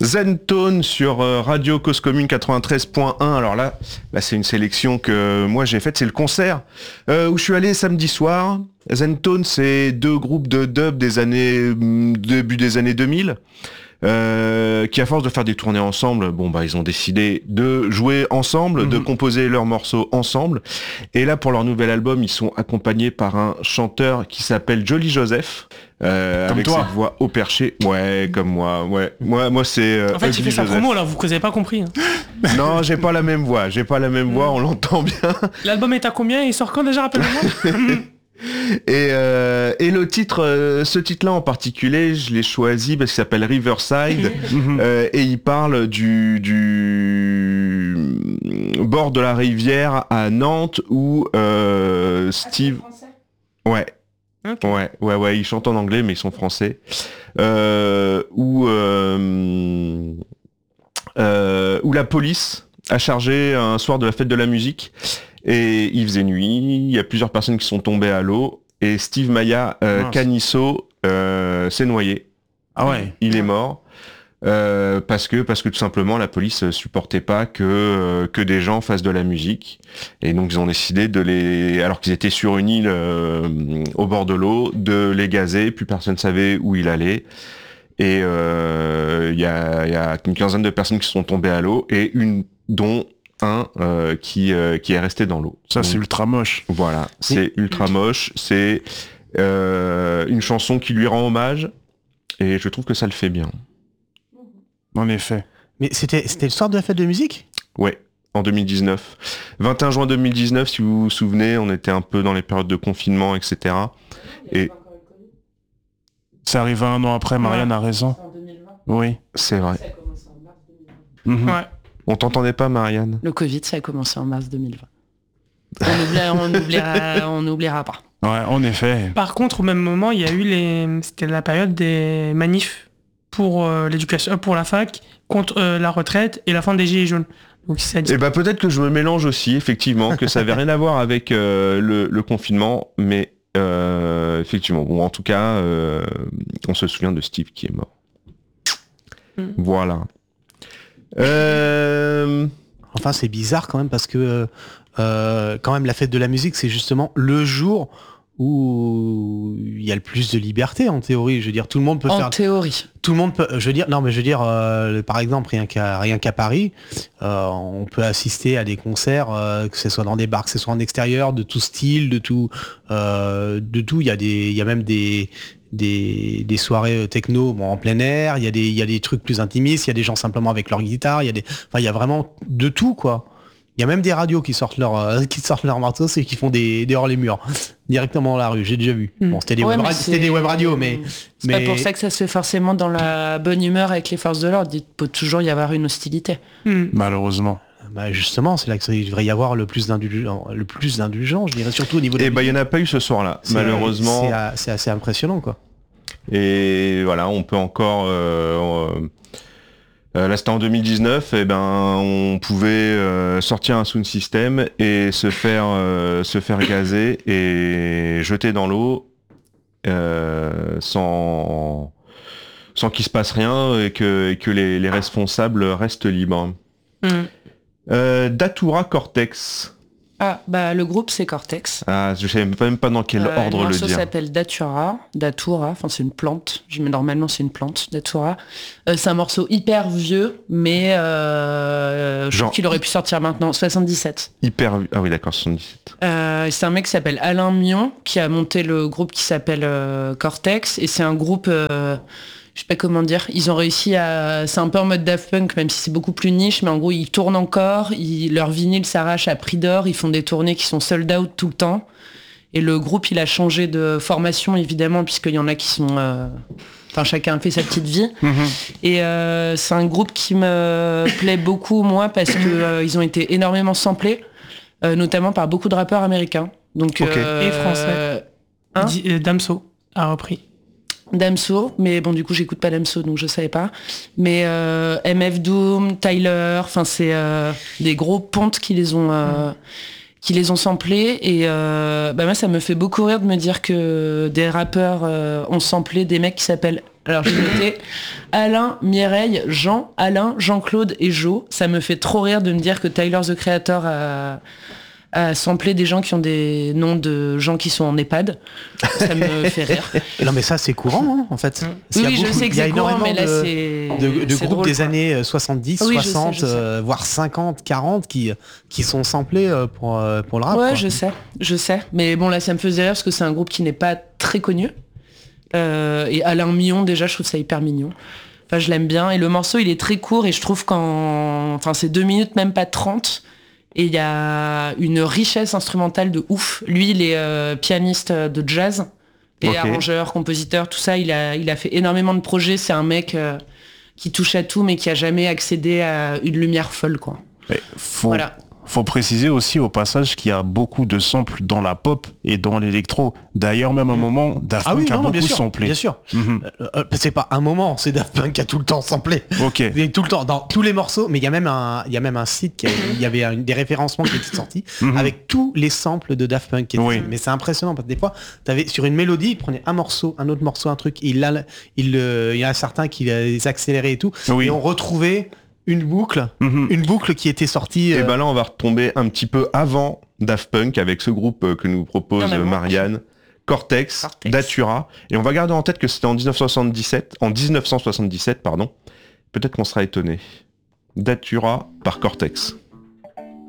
Zentone sur Radio Cause Commune 93.1. Alors là c'est une sélection que moi j'ai faite, c'est le concert où je suis allé samedi soir. Zentone, c'est deux groupes de dub début des années 2000. Qui à force de faire des tournées ensemble, ils ont décidé de jouer ensemble, de composer leurs morceaux ensemble. Et là, pour leur nouvel album, ils sont accompagnés par un chanteur qui s'appelle Jolly Joseph, avec toi. cette voix au perché. Ouais, comme moi. Ouais, moi c'est. En fait, il fait sa promo, alors vous n'avez pas compris. Non, j'ai pas la même voix. On l'entend bien. L'album est à combien? Il sort quand déjà, rappelle-moi? Et le titre, ce titre-là en particulier, je l'ai choisi parce qu'il s'appelle Riverside et il parle du bord de la rivière à Nantes où Steve. Ouais. Okay. Ouais, ils chantent en anglais mais ils sont français. Où la police a chargé un soir de la fête de la musique. Et il faisait nuit, il y a plusieurs personnes qui sont tombées à l'eau, et Steve Maya Canisso s'est noyé. Ah ouais. Il est mort, parce que tout simplement la police supportait pas que des gens fassent de la musique. Et donc ils ont décidé alors qu'ils étaient sur une île au bord de l'eau, de les gazer, plus personne savait où il allait. Et il y a une quinzaine de personnes qui sont tombées à l'eau, et dont un qui est resté dans l'eau. Ça, c'est ultra moche. Voilà, c'est ultra moche. C'est une chanson qui lui rend hommage et je trouve que ça le fait bien. En effet. Mais c'était le soir de la fête de musique ? Ouais, en 2019. 21 juin 2019, si vous vous souvenez, on était un peu dans les périodes de confinement, etc. Et ça arrive 1 an après, Marianne a raison. Oui. C'est vrai. Ça a commencé en mars 2020. Ouais. On t'entendait pas, Marianne? Le Covid, ça a commencé en mars 2020. On n'oubliera pas. Ouais, en effet. Par contre, au même moment, il y a eu c'était la période des manifs pour l'éducation, pour la fac, contre la retraite et la fin des gilets jaunes. Donc, et peut-être que je me mélange aussi, effectivement, que ça avait rien à voir avec le confinement, mais effectivement, en tout cas, on se souvient de Steve qui est mort. Voilà. Enfin, c'est bizarre quand même parce que quand même la fête de la musique, c'est justement le jour où il y a le plus de liberté en théorie. Je veux dire, tout le monde peut faire. En théorie. Tout le monde peut. Je veux dire, par exemple, rien qu'à Paris, on peut assister à des concerts, que ce soit dans des bars, que ce soit en extérieur, de tout style, de tout. Il y a même des soirées techno en plein air, il y a des trucs plus intimistes, il y a des gens simplement avec leur guitare, il y a vraiment de tout, quoi. Il y a même des radios qui sortent leur marteau et qui font des hors les murs directement dans la rue, j'ai déjà vu. Bon, c'était des web radios, mais c'est pas pour ça que ça se fait forcément dans la bonne humeur avec les forces de l'ordre. Il peut toujours y avoir une hostilité. Malheureusement. Bah justement, c'est là qu'il devrait y avoir le plus d'indulgents, je dirais, surtout au niveau des... Et il n'y en a pas eu ce soir-là, malheureusement. C'est assez impressionnant, quoi. Et voilà, on peut encore... là, c'était en 2019, on pouvait sortir un sound system et se faire gazer et jeter dans l'eau sans qu'il se passe rien et que les responsables restent libres. Datura Cortex. Ah, le groupe c'est Cortex. Ah, je sais même pas dans quel ordre le dire. Le morceau s'appelle Datura, enfin c'est une plante, normalement c'est une plante, Datura. C'est un morceau hyper vieux, mais je trouve qu'il aurait pu sortir maintenant, 77. Ah oui d'accord, 77. C'est un mec qui s'appelle Alain Mion, qui a monté le groupe qui s'appelle Cortex, et c'est un groupe... je sais pas comment dire, ils ont réussi à... C'est un peu en mode Daft Punk, même si c'est beaucoup plus niche, mais en gros, ils tournent encore, leur vinyle s'arrache à prix d'or, ils font des tournées qui sont sold out tout le temps. Et le groupe, il a changé de formation, évidemment, puisqu'il y en a qui sont... Enfin, chacun a fait sa petite vie. Et c'est un groupe qui me plaît beaucoup, moi, parce que ils ont été énormément samplés, notamment par beaucoup de rappeurs américains. Donc, et français. Damso a repris. Damso, mais bon du coup j'écoute pas Damso donc je savais pas, mais MF Doom, Tyler, enfin c'est des gros pontes qui les ont samplés et moi ça me fait beaucoup rire de me dire que des rappeurs ont samplé des mecs qui s'appellent Alors j'ai noté Alain, Mireille, Jean, Alain, Jean-Claude et Jo. Ça me fait trop rire de me dire que Tyler, the Creator, a samplé des gens qui ont des noms de gens qui sont en EHPAD. Ça me fait rire. Et non mais ça c'est courant hein, en fait. Oui, je sais que c'est courant, mais là de c'est groupes drôle, des quoi. années 70, Oui, 60, je sais. voire 50, 40 qui sont samplés pour le rap. Ouais, quoi. je sais. Mais bon, là, ça me faisait rire parce que c'est un groupe qui n'est pas très connu. Et Alain Millon, déjà, je trouve ça hyper mignon. Enfin, je l'aime bien. Et le morceau, il est très court et je trouve enfin, c'est 2 minutes, même pas 30. Et il y a une richesse instrumentale de ouf. Lui, il est pianiste de jazz et Ok. arrangeur, compositeur, tout ça. Il a fait énormément de projets. C'est un mec qui touche à tout, mais qui a jamais accédé à une lumière folle, quoi. Mais Voilà. faut préciser aussi au passage qu'il y a beaucoup de samples dans la pop et dans l'électro. D'ailleurs, même à un moment, Daft Ah oui, Punk a non, beaucoup bien sûr, samplé. bien sûr. Mhm. C'est pas un moment, c'est Daft Punk qui a tout le temps samplé. Ok. Et tout le temps, dans tous les morceaux, mais il y a même un site, il y avait des référencements qui étaient sortis Mhm. avec tous les samples de Daft Punk. Oui. Mais c'est impressionnant parce que des fois, t'avais sur une mélodie, il prenait un morceau, un autre morceau, un truc, il y en a certains qui les accéléraient et tout, Oui. et on retrouvait une boucle Mhm. qui était sortie. Et ben là, on va retomber un petit peu avant Daft Punk avec ce groupe que nous propose Il y en a Marianne, Cortex, Cortex. Datura. Et on va garder en tête que c'était en 1977, pardon. Peut-être qu'on sera étonné. Datura par Cortex.